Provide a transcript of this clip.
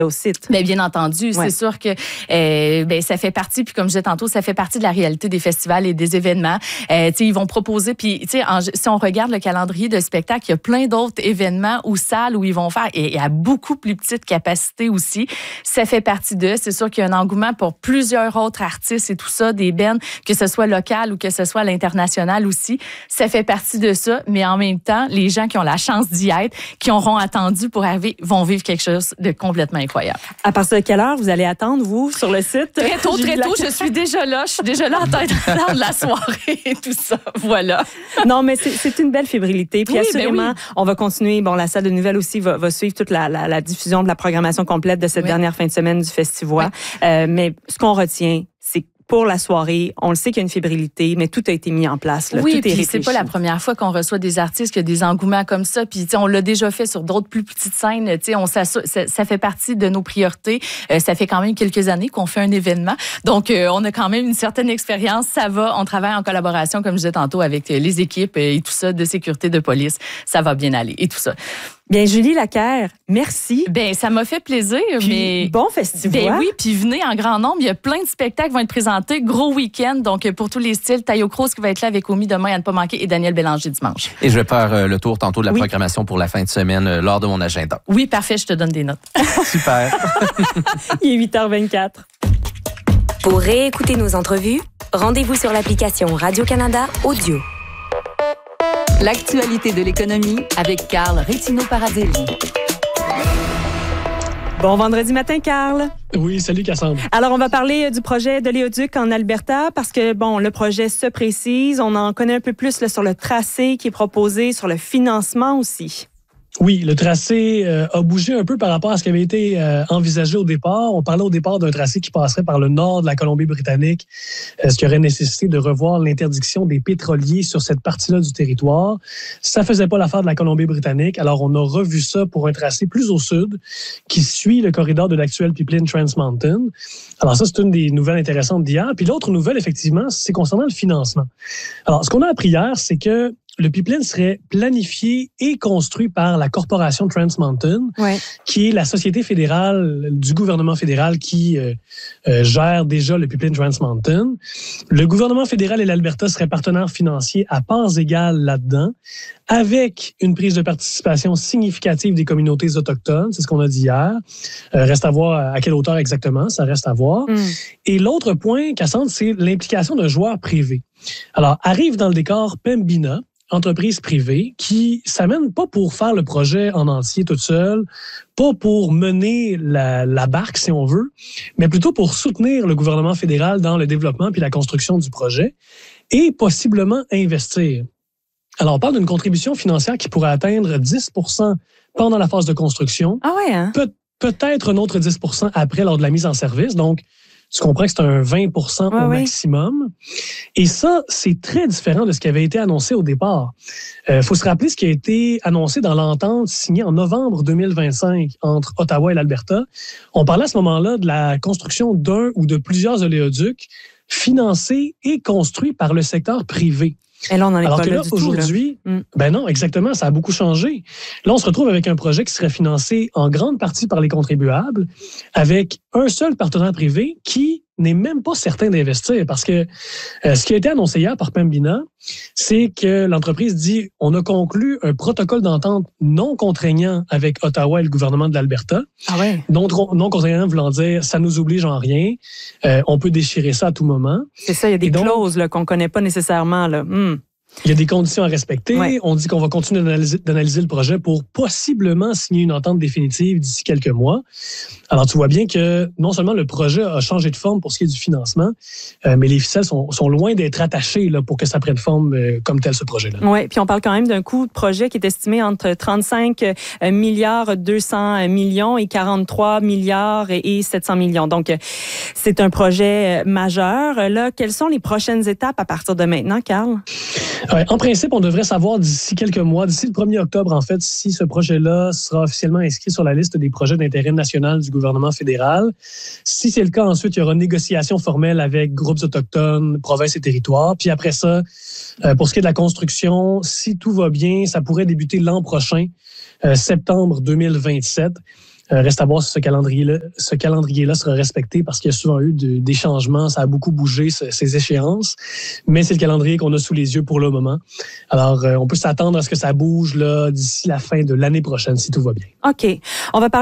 au site. Bien entendu, c'est sûr que ça fait partie, puis comme je disais tantôt, ça fait partie de la réalité des festivals et des événements. Ils vont proposer, puis si on regarde le calendrier de spectacles, il y a plein d'autres événements ou salles où ils vont faire, et à beaucoup plus petite capacité aussi. Ça fait partie d'eux. C'est sûr qu'il y a un engouement pour plusieurs autres artistes et tout ça, des bands, que ce soit local ou que ce soit à l'international aussi. Ça fait partie de ça, mais en même temps, les gens qui ont la chance d'y être, qui auront attendu pour arriver, vont vivre quelque chose de complètement incroyable. À partir de quelle heure vous allez attendre, vous, sur le site? Très tôt, je suis déjà là. Je suis déjà là en tête de la soirée et tout ça. Voilà. Non, mais c'est une belle fébrilité. Puis assurément, on va continuer. Bon, la salle de nouvelles aussi va suivre toute la diffusion de la programmation complète de cette dernière fin de semaine du festival. Mais ce qu'on retient, c'est pour la soirée, on le sait qu'il y a une fébrilité, mais tout a été mis en place. Là. Oui, tout est puis réfléchi. c'est pas la première fois qu'on reçoit des artistes qui ont des engouements comme ça. Puis on l'a déjà fait sur d'autres plus petites scènes. Ça fait partie de nos priorités. Ça fait quand même quelques années qu'on fait un événement. Donc, on a quand même une certaine expérience. Ça va. On travaille en collaboration, comme je disais tantôt, avec les équipes et tout ça de sécurité, de police. Ça va bien aller et tout ça. Bien, Julie Laquerre, merci. Ça m'a fait plaisir. Puis, mais bon festival. Oui, puis venez en grand nombre. Il y a plein de spectacles qui vont être présentés. Gros week-end. Donc, pour tous les styles, Tayo Cruz qui va être là avec Omi demain à ne pas manquer et Daniel Bélanger dimanche. Et je vais faire le tour tantôt de la programmation pour la fin de semaine lors de mon agenda. Oui, parfait. Je te donne des notes. Super. Il est 8h24. Pour réécouter nos entrevues, rendez-vous sur l'application Radio-Canada Audio. L'actualité de l'économie avec Carl Rétino-Parazelli. Bon vendredi matin, Carl. Oui, salut Cassandre. Alors, on va parler du projet de l'éoduc en Alberta parce que, le projet se précise. On en connaît un peu plus là, sur le tracé qui est proposé, sur le financement aussi. Oui, le tracé a bougé un peu par rapport à ce qui avait été envisagé au départ. On parlait au départ d'un tracé qui passerait par le nord de la Colombie-Britannique, ce qui aurait nécessité de revoir l'interdiction des pétroliers sur cette partie-là du territoire. Ça faisait pas l'affaire de la Colombie-Britannique, alors on a revu ça pour un tracé plus au sud qui suit le corridor de l'actuel pipeline Trans Mountain. Alors ça, c'est une des nouvelles intéressantes d'hier. Puis l'autre nouvelle, effectivement, c'est concernant le financement. Alors, ce qu'on a appris hier, c'est que le pipeline serait planifié et construit par la corporation Trans Mountain, qui est la société fédérale du gouvernement fédéral qui gère déjà le pipeline Trans Mountain. Le gouvernement fédéral et l'Alberta seraient partenaires financiers à parts égales là-dedans, avec une prise de participation significative des communautés autochtones. C'est ce qu'on a dit hier. Reste à voir à quelle hauteur exactement, ça reste à voir. Et l'autre point, Cassandre, c'est l'implication d'un joueur privé. Alors, arrive dans le décor Pembina, entreprise privée qui s'amène pas pour faire le projet en entier toute seule, pas pour mener la barque, si on veut, mais plutôt pour soutenir le gouvernement fédéral dans le développement puis la construction du projet et possiblement investir. Alors, on parle d'une contribution financière qui pourrait atteindre 10% pendant la phase de construction. Ah ouais, hein? Peut-être un autre 10% après lors de la mise en service. Donc, tu comprends que c'est un 20% au maximum. Et ça, c'est très différent de ce qui avait été annoncé au départ. Faut se rappeler ce qui a été annoncé dans l'entente signée en novembre 2025 entre Ottawa et l'Alberta. On parlait à ce moment-là de la construction d'un ou de plusieurs oléoducs financés et construits par le secteur privé. Et là, on en est Alors pas que là, du aujourd'hui, tout, là. Ben non, exactement, ça a beaucoup changé. Là, on se retrouve avec un projet qui serait financé en grande partie par les contribuables, avec un seul partenaire privé qui n'est même pas certain d'investir. Parce que ce qui a été annoncé hier par Pembina, c'est que l'entreprise dit on a conclu un protocole d'entente non contraignant avec Ottawa et le gouvernement de l'Alberta. Ah ouais. Non contraignant voulant dire ça nous oblige en rien. On peut déchirer ça à tout moment. C'est ça, il y a des clauses là, qu'on ne connaît pas nécessairement. Là. Il y a des conditions à respecter. Ouais. On dit qu'on va continuer d'analyser le projet pour possiblement signer une entente définitive d'ici quelques mois. Alors, tu vois bien que non seulement le projet a changé de forme pour ce qui est du financement, mais les ficelles sont loin d'être attachées là, pour que ça prenne forme comme tel, ce projet-là. Oui, puis on parle quand même d'un coût de projet qui est estimé entre 35 milliards 200 millions et 43 milliards et 700 millions. Donc, c'est un projet majeur. Là, quelles sont les prochaines étapes à partir de maintenant, Carl? Ouais, en principe, on devrait savoir d'ici quelques mois, d'ici le 1er octobre, en fait, si ce projet-là sera officiellement inscrit sur la liste des projets d'intérêt national du gouvernement fédéral. Si c'est le cas, ensuite, il y aura négociation formelle avec groupes autochtones, provinces et territoires. Puis après ça, pour ce qui est de la construction, si tout va bien, ça pourrait débuter l'an prochain, septembre 2027. Reste à voir si ce calendrier-là sera respecté parce qu'il y a souvent eu des changements. Ça a beaucoup bougé, ces échéances. Mais c'est le calendrier qu'on a sous les yeux pour le moment. Alors, on peut s'attendre à ce que ça bouge là d'ici la fin de l'année prochaine, si tout va bien. OK. On va parler